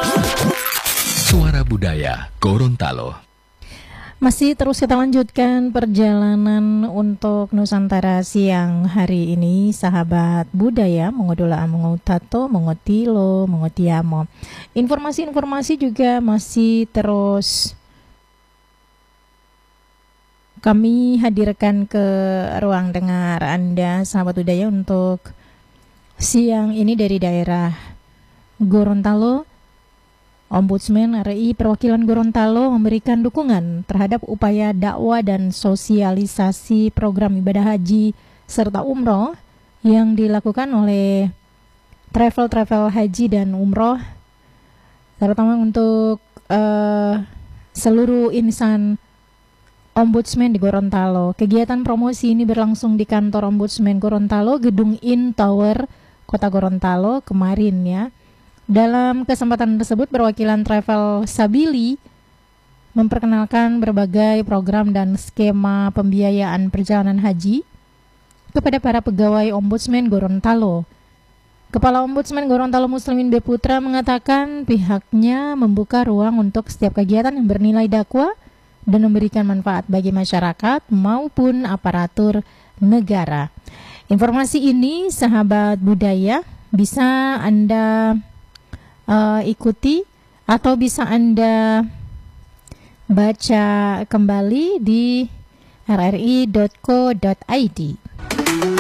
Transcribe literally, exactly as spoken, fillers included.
Suara Budaya Gorontalo. Masih terus kita lanjutkan perjalanan untuk Nusantara siang hari ini, sahabat budaya, mengodola mengotato, mengotilo, mengotiamo. Informasi-informasi juga masih terus kami hadirkan ke ruang dengar Anda, sahabat budaya, untuk siang ini dari daerah Gorontalo. Ombudsman R I Perwakilan Gorontalo memberikan dukungan terhadap upaya dakwah dan sosialisasi program ibadah haji serta umroh yang dilakukan oleh travel-travel haji dan umroh, terutama untuk uh, seluruh insan Ombudsman di Gorontalo. Kegiatan promosi ini berlangsung di kantor Ombudsman Gorontalo, Gedung In Tower, Kota Gorontalo kemarin ya. Dalam kesempatan tersebut, perwakilan Travel Sabili memperkenalkan berbagai program dan skema pembiayaan perjalanan haji kepada para pegawai Ombudsman Gorontalo. Kepala Ombudsman Gorontalo Muslimin B. Putra mengatakan pihaknya membuka ruang untuk setiap kegiatan yang bernilai dakwah dan memberikan manfaat bagi masyarakat maupun aparatur negara. Informasi ini, sahabat budaya, bisa Anda Uh, ikuti atau bisa Anda baca kembali di r r i dot co dot i d.